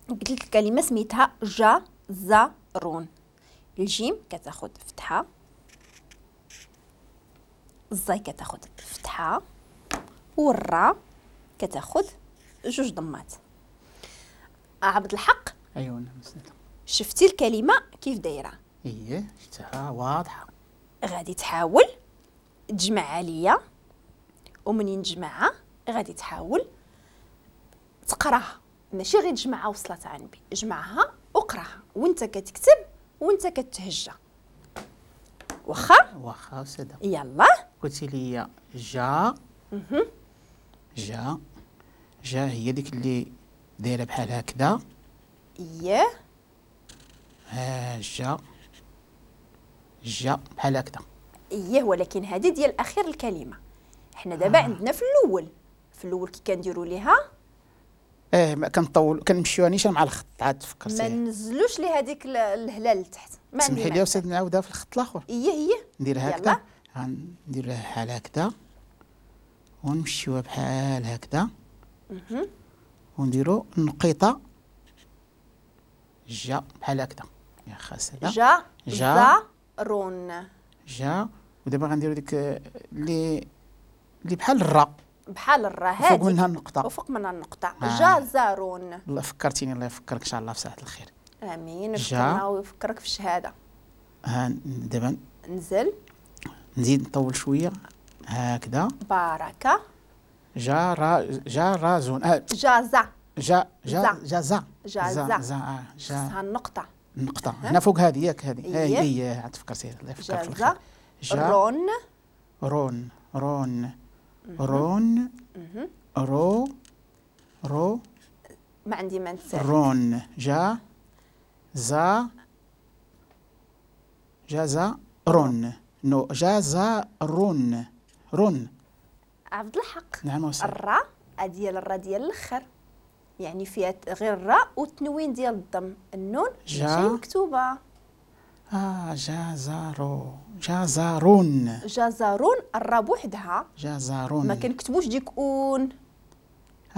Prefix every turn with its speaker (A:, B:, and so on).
A: قلت لك الكلمه سميتها جزرون. الجيم كتاخذ فتحه، الزاي كتاخذ فتحه، والراء كتاخذ جوج ضمات. عبد الحق،
B: ايوا نعم سيدة.
A: شفتي الكلمه كيف دايره؟
B: ايه شفتها واضحه.
A: غادي تحاول تجمعها ليا، ومنين تجمعها غادي تحاول تقراها، ماشي غير تجمعها وصلت عنبي، جمعها وقراها وانت كتكتب وانت كتهجى.
B: واخا سيدة.
A: يلا
B: قلتي لي جا. جا جا هي ديك اللي دايره بحال هكذا.
A: اييه
B: ها جا جا بحال هكذا.
A: اييه، ولكن هذه ديال اخر الكلمه. حنا دابا عندنا في الاول كي كنديروا ليها
B: ما كنطول كنمشيوها نيشان مع الخط عاد
A: ما
B: تفكرتي.
A: ننزلوش ليه هذيك الهلال لتحت، ما عندي
B: سمحي لي استاذ نعاودها في الخط الاخر.
A: هي
B: نديرها
A: يلا.
B: هكذا. غندير لها بحال هكذا ونمشيوها بحال هكذا ونديروا النقيطه جا بحال هكذا. يا خاسره
A: جزرون.
B: جا. ودابا غنديروا ديك اللي بحال الراء
A: بحال الراء
B: فوق
A: هذه
B: منها النقطه.
A: وفوق منها النقطه.
B: آه.
A: جزرون.
B: الله فكرتيني، الله يفكرك ان شاء الله في ساعه الخير.
A: امين.
B: جا.
A: يفكرنا ويفكرك في الشهاده.
B: ها دابا
A: نزل
B: نزيد نطول شويه هكذا.
A: بركه.
B: جارازون.
A: جازا.
B: جا
A: زا.
B: جازا
A: جازا.
B: جا
A: خصها النقطه.
B: النقطة هنا فوق هذه ياك هذه.
A: إيه.
B: هي عاد تفكرتي الله يفكرك في الخير.
A: جازا. رون.
B: رون رون رون رو
A: ما عندي ما نسال.
B: رون جا زا جازا رون نو جازا رون رون.
A: عبد الحق.
B: نعم وسهلا.
A: الراء ديال الاخر، يعني فيها غير الراء والتنوين ديال الضم. النون ماشي مكتوبه.
B: جازارون.
A: جزرون الراء بوحدها،
B: جازارون
A: ما كنكتبوش ديك اون.